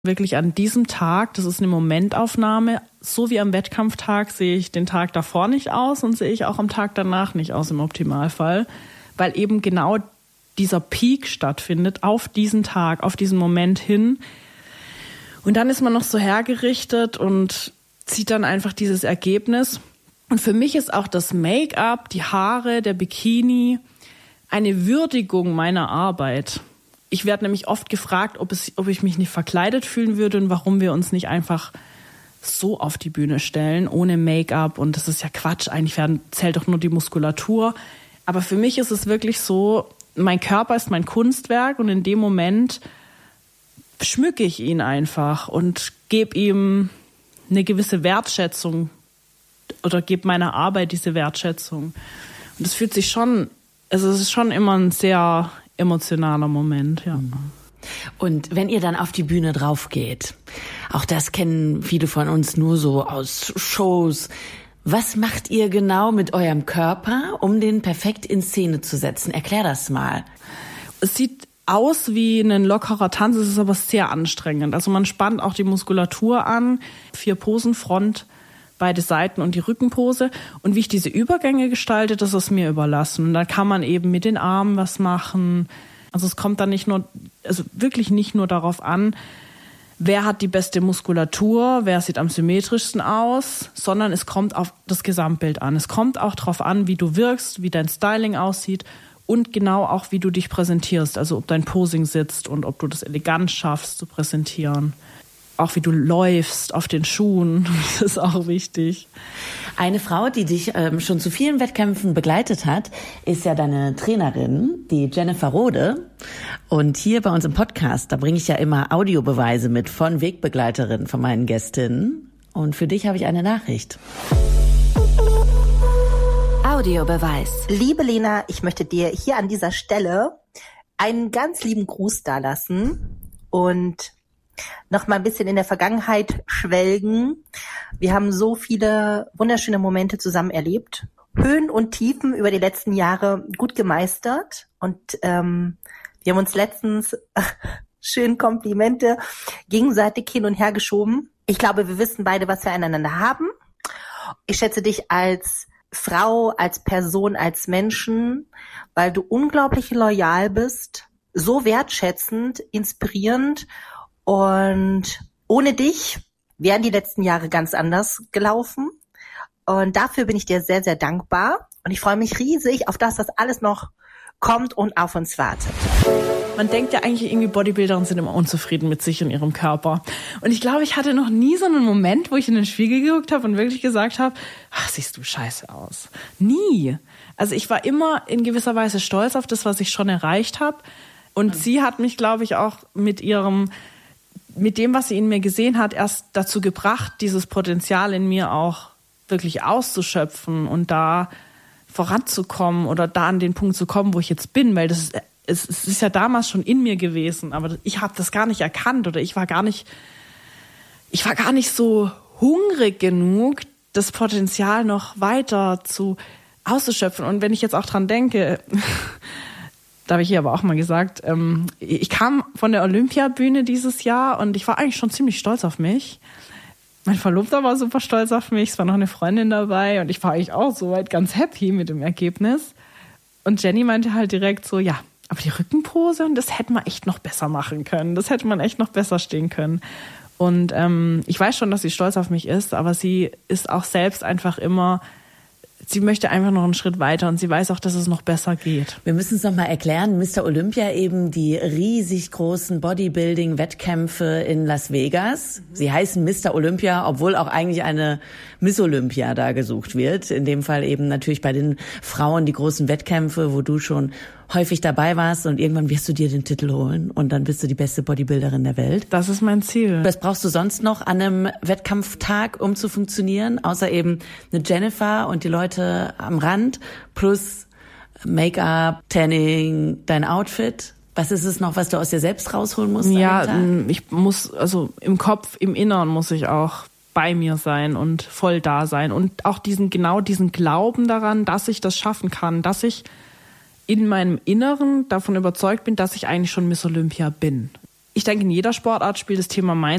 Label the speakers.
Speaker 1: Wirklich an diesem Tag, das ist eine Momentaufnahme, so wie am Wettkampftag sehe ich den Tag davor nicht aus und sehe ich auch am Tag danach nicht aus im Optimalfall, weil eben genau dieser Peak stattfindet auf diesen Tag, auf diesen Moment hin. Und dann ist man noch so hergerichtet und sieht dann einfach dieses Ergebnis. Und für mich ist auch das Make-up, die Haare, der Bikini eine Würdigung meiner Arbeit. Ich werde nämlich oft gefragt, ob ich mich nicht verkleidet fühlen würde und warum wir uns nicht einfach so auf die Bühne stellen, ohne Make-up. Und das ist ja Quatsch, eigentlich zählt doch nur die Muskulatur. Aber für mich ist es wirklich so, mein Körper ist mein Kunstwerk und in dem Moment schmücke ich ihn einfach und gebe ihm eine gewisse Wertschätzung oder gebe meiner Arbeit diese Wertschätzung. Und es fühlt sich schon, also es ist schon immer ein sehr emotionaler Moment, ja.
Speaker 2: Und wenn ihr dann auf die Bühne drauf geht, auch das kennen viele von uns nur so aus Shows, was macht ihr genau mit eurem Körper, um den perfekt in Szene zu setzen? Erklär das mal.
Speaker 1: Es sieht aus wie ein lockerer Tanz, es ist aber sehr anstrengend. Also man spannt auch die Muskulatur an, 4 Posen, Front, beide Seiten und die Rückenpose. Und wie ich diese Übergänge gestalte, das ist mir überlassen. Und da kann man eben mit den Armen was machen. Also es kommt dann wirklich nicht nur darauf an, wer hat die beste Muskulatur, wer sieht am symmetrischsten aus, sondern es kommt auf das Gesamtbild an. Es kommt auch darauf an, wie du wirkst, wie dein Styling aussieht und genau auch, wie du dich präsentierst. Also ob dein Posing sitzt und ob du das elegant schaffst zu präsentieren. Auch wie du läufst auf den Schuhen, das ist auch wichtig.
Speaker 2: Eine Frau, die dich schon zu vielen Wettkämpfen begleitet hat, ist ja deine Trainerin, die Jennifer Rode. Und hier bei uns im Podcast, da bringe ich ja immer Audiobeweise mit von Wegbegleiterinnen von meinen Gästinnen. Und für dich habe ich eine Nachricht.
Speaker 3: Audiobeweis.
Speaker 4: Liebe Lena, ich möchte dir hier an dieser Stelle einen ganz lieben Gruß dalassen und noch mal ein bisschen in der Vergangenheit schwelgen. Wir haben so viele wunderschöne Momente zusammen erlebt. Höhen und Tiefen über die letzten Jahre gut gemeistert. Und wir haben uns letztens schön Komplimente gegenseitig hin und her geschoben. Ich glaube, wir wissen beide, was wir aneinander haben. Ich schätze dich als Frau, als Person, als Menschen, weil du unglaublich loyal bist, so wertschätzend, inspirierend. Und ohne dich wären die letzten Jahre ganz anders gelaufen. Und dafür bin ich dir sehr, sehr dankbar. Und ich freue mich riesig auf das, was alles noch kommt und auf uns wartet.
Speaker 1: Man denkt ja eigentlich irgendwie, Bodybuilderinnen sind immer unzufrieden mit sich und ihrem Körper. Und ich glaube, ich hatte noch nie so einen Moment, wo ich in den Spiegel geguckt habe und wirklich gesagt habe, ach, siehst du scheiße aus. Nie. Also ich war immer in gewisser Weise stolz auf das, was ich schon erreicht habe. Und sie hat mich, glaube ich, auch mit dem, was sie in mir gesehen hat, erst dazu gebracht, dieses Potenzial in mir auch wirklich auszuschöpfen und da voranzukommen oder da an den Punkt zu kommen, wo ich jetzt bin, weil es ist ja damals schon in mir gewesen, aber ich habe das gar nicht erkannt oder ich war gar nicht so hungrig genug, das Potenzial noch weiter auszuschöpfen. Und wenn ich jetzt auch dran denke, da habe ich hier aber auch mal gesagt, ich kam von der Olympiabühne dieses Jahr und ich war eigentlich schon ziemlich stolz auf mich. Mein Verlobter war super stolz auf mich, es war noch eine Freundin dabei und ich war eigentlich auch soweit ganz happy mit dem Ergebnis. Und Jenny meinte halt direkt so, ja, aber die Rückenpose, das hätte man echt noch besser machen können, das hätte man echt noch besser stehen können. Und ich weiß schon, dass sie stolz auf mich ist, aber sie ist auch selbst einfach immer, sie möchte einfach noch einen Schritt weiter und sie weiß auch, dass es noch besser geht.
Speaker 2: Wir müssen es noch mal erklären. Mr. Olympia, eben die riesig großen Bodybuilding-Wettkämpfe in Las Vegas. Sie heißen Mr. Olympia, obwohl auch eigentlich eine Miss Olympia da gesucht wird. In dem Fall eben natürlich bei den Frauen die großen Wettkämpfe, wo du schon häufig dabei warst und irgendwann wirst du dir den Titel holen und dann bist du die beste Bodybuilderin der Welt.
Speaker 1: Das ist mein Ziel.
Speaker 2: Was brauchst du sonst noch an einem Wettkampftag, um zu funktionieren, außer eben eine Jennifer und die Leute am Rand plus Make-up, Tanning, dein Outfit? Was ist es noch, was du aus dir selbst rausholen musst?
Speaker 1: Ja, ich muss, also im Kopf, im Inneren muss ich auch bei mir sein und voll da sein und auch diesen Glauben daran, dass ich das schaffen kann, dass ich in meinem Inneren davon überzeugt bin, dass ich eigentlich schon Miss Olympia bin. Ich denke, in jeder Sportart spielt das Thema Mindset